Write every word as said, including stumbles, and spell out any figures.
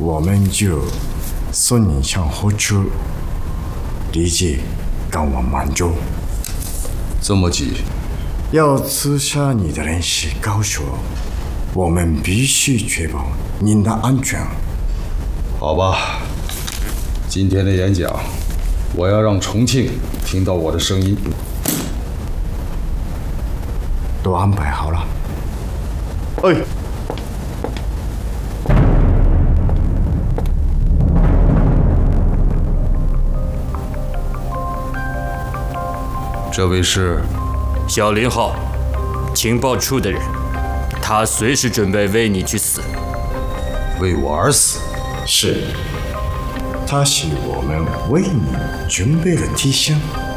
我们就送你上火车，立即赶往满洲。 这么急？ 要刺杀你的人是高手，我们必须确保您的安全。 好吧，今天的演讲，我要让重庆听到我的声音。 都安排好了。哎。 这位是小林浩，情报处的人，他随时准备为你去死。 为我而死？ 是，他是我们为你准备的提醒。